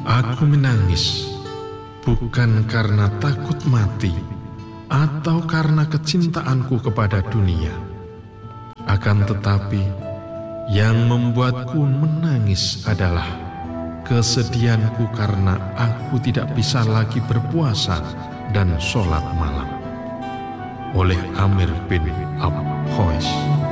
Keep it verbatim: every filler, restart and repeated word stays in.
Aku menangis bukan karena takut mati atau karena kecintaanku kepada dunia. Akan tetapi, yang membuatku menangis adalah kesedihanku karena aku tidak bisa lagi berpuasa dan sholat malam. Oleh Amir bin Abhois.